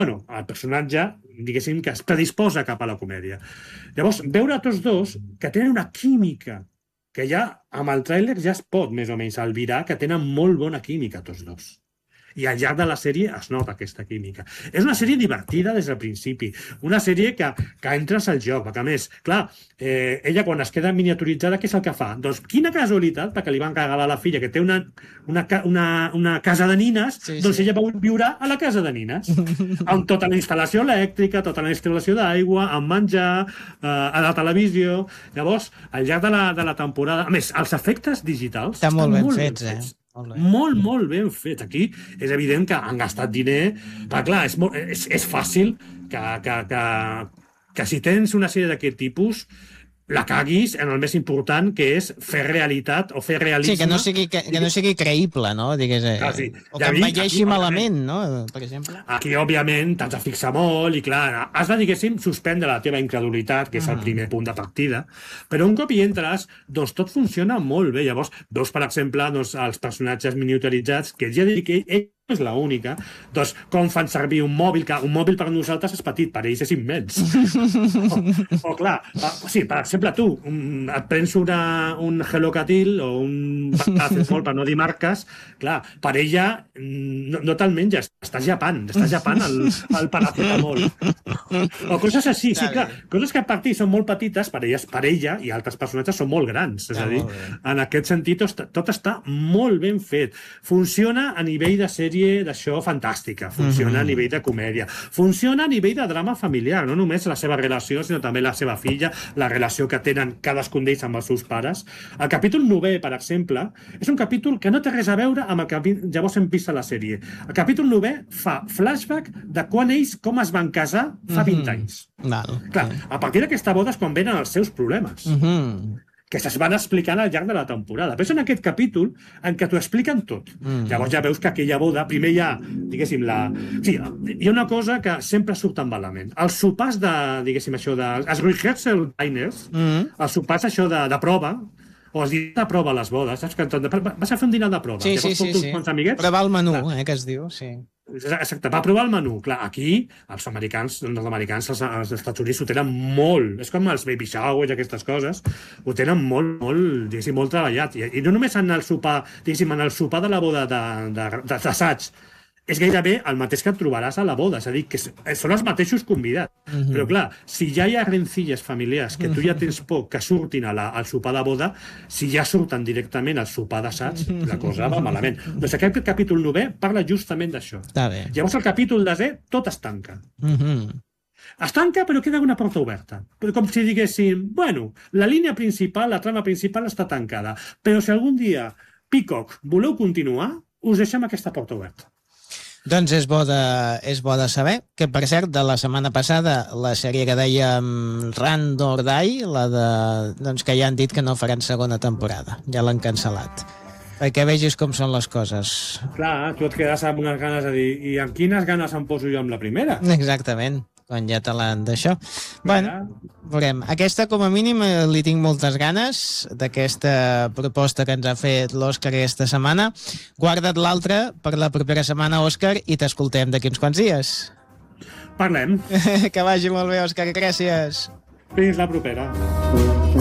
el personatge, diguéssim, que es predisposa cap a la comèdia. Llavors, veure tots dos que tenen una química que ja amb el tràiler ja es pot més o menys albirar que tenen molt bona química tots dos. I al llarg de la sèrie es nota aquesta química. És una sèrie divertida des del principi, una sèrie que entres al joc, perquè a més, clar, ella quan es queda miniaturitzada, què és el que fa? Doncs quina casualitat, perquè li van regalar a la filla que té una casa de nines, doncs ella viurà a la casa de nines, amb tota la instal·lació elèctrica, tota la instal·lació d'aigua, amb menjar, a la televisió. Llavors, al llarg de la temporada, a més, els efectes digitals estan molt ben fets, molt ben fet. Aquí és evident que han gastat diner, però clar, és fàcil que si tens una sèrie d'aquest tipus la caguis en el més important, que és fer realitat o fer realisme. Sí, que no sigui creïble, no? Digues, o que envelleixi malament, no? Per exemple. Aquí, òbviament, t'has de fixar molt i, clar, has de, diguéssim, suspendre la teva incredulitat, que és el primer punt de partida, però un cop hi entres, doncs tot funciona molt bé. Llavors, veus, per exemple, els personatges miniaturitzats, que ja dic que ell és l'única, doncs com fan servir un mòbil, que un mòbil per nosaltres és petit, per ells és immens. O clar, sí, per exemple, tu et prens un Hello Catil o un Pacetmol, per no dir marques, clar, per ella no te'l menges, estàs japant el paracetamol. O coses així, sí, clar, coses que a partir són molt petites, per ella i altres personatges són molt grans, és a dir, en aquest sentit tot està molt ben fet. Funciona a nivell de sèrie d'això fantàstica, funciona a nivell de comèdia, funciona a nivell de drama familiar, no només la seva relació, sinó també la seva filla, la relació que tenen cadascun d'ells amb els seus pares. El capítol 9è, per exemple, és un capítol que no té res a veure amb el que llavors hem vist a la sèrie. El capítol 9è fa flashback de quan ells com es van casar fa 20 anys. Clar, a partir d'aquesta boda és quan venen els seus problemes. Que es van explicant al llarg de la temporada. Però és en aquest capítol en què t'ho expliquen tot. Llavors ja veus que aquella boda, primer hi ha, diguéssim, sí, hi ha una cosa que sempre surten malament. Els sopars de, diguéssim, això de... Els rehearsal diners, els sopars això de prova, o els diners de prova a les bodes, saps? Vas a fer un dinar de prova. Sí. Provar el menú, que es diu, sí. Exacte, va provar el menú. Clar, aquí els americans, els Estats Units ho tenen molt, és com els baby showers i aquestes coses, ho tenen molt, diguéssim, molt treballat. I no només en el sopar, diguéssim, en el sopar de la boda d'assaig, és gairebé el mateix que et trobaràs a la boda, és a dir, que són els mateixos convidats. Però clar, si ja hi ha rencilles familiars que tu ja tens por que surtin al sopar de boda, si ja surten directament al sopar d'assaig, la cosa va malament. Doncs aquest capítol 9è parla justament d'això. Llavors el capítol 10è tot es tanca. Es tanca però queda una porta oberta. Com si diguéssim, bueno, la línia principal, la trama principal està tancada, però si algun dia, Peacock, voleu continuar, us deixem aquesta porta oberta. Doncs és bo de saber que, per cert, de la setmana passada, la sèrie que dèiem Run or Die, doncs que ja han dit que no faran segona temporada. Ja l'han cancel·lat. Perquè vegis com són les coses. Clar, tu et quedes amb unes ganes de dir i amb quines ganes em poso jo amb la primera? Exactament, quan ja te l'han d'això. Bueno, veurem. Aquesta, com a mínim, li tinc moltes ganes d'aquesta proposta que ens ha fet l'Òscar aquesta setmana. Guarda't l'altra per la propera setmana, Òscar, i t'escoltem d'aquí uns quants dies. Parlem. Que vagi molt bé, Òscar, gràcies. Fins la propera.